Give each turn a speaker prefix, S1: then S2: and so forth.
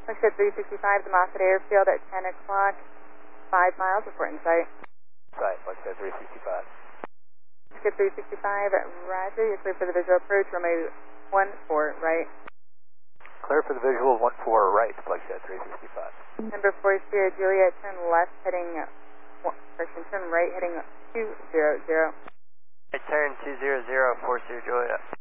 S1: Flagship 365, the Moffett Airfield at 10 o'clock, 5 miles, report in sight.
S2: Sight, Flagship 365.
S1: Skip 365, roger, you're clear for the visual approach, runway 14 right.
S2: Clear for the visual 14 right, Flagship 365.
S1: Number 4 Sierra Juliet, turn left heading, turn right heading 200.
S2: Turn 200, 4 Sierra Juliet.